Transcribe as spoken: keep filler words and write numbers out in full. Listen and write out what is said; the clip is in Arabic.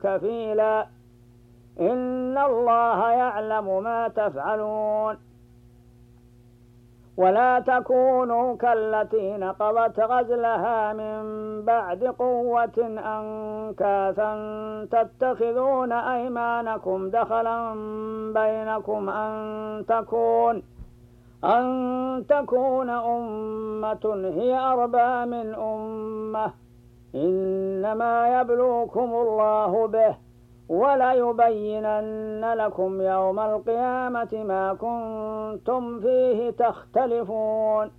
كفيلا إن الله يعلم ما تفعلون ولا تكونوا كالتي نقضت غزلها من بعد قوة أنكاثا تتخذون أيمانكم دخلا بينكم أن تكون أن تكون أمة هي أربى من أمة إنما يبلوكم الله به وليبينن لكم يوم القيامة ما كنتم فيه تختلفون